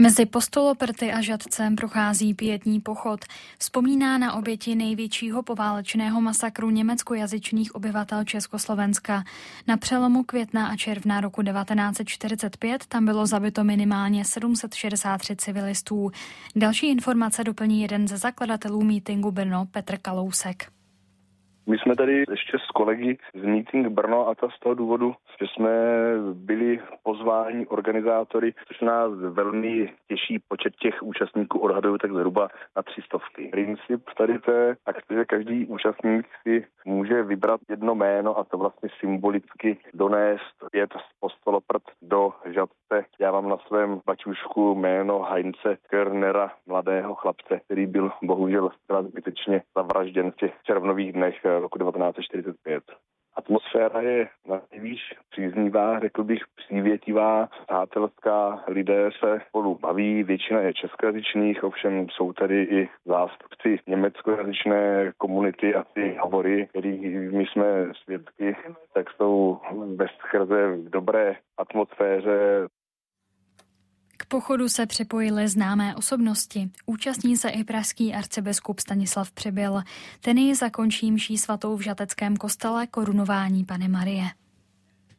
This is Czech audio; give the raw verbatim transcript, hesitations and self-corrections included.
Mezi Postoloprty a Žatcem prochází pietní pochod. Vzpomíná na oběti největšího poválečného masakru německojazyčných obyvatel Československa. Na přelomu května a června roku devatenáct set čtyřicet pět tam bylo zabito minimálně sedm set šedesát tři civilistů. Další informace doplní jeden ze zakladatelů mítingu Brno, Petr Kalousek. My jsme tady ještě s kolegy z Meeting Brno a to z toho důvodu, že jsme byli pozváni organizátory, což nás velmi těší. Počet těch účastníků odhadují tak zhruba na tři stovky. Princip tady té akce, každý účastník si může vybrat jedno jméno a to vlastně symbolicky donést pět z Postoloprt do Žatce. Já mám na svém baťušku jméno Heinze Körnera, mladého chlapce, který byl bohužel zcela zbytečně zavražděn v těch červnových dnech roku devatenáct set čtyřicet pět. Atmosféra je nejvíc příznivá, řekl bych přívětivá, přátelská, lidé se spolu baví, většina je českojazyčných, ovšem jsou tady i zástupci německojazyčné komunity a ty hovory, kterými jsme svědky, tak jsou bezskrze v dobré atmosféře. K pochodu se připojily známé osobnosti. Účastní se i pražský arcibiskup Stanislav Přibyl. Ten ji zakončí mší svatou v žateckém kostele Korunování Panny Marie.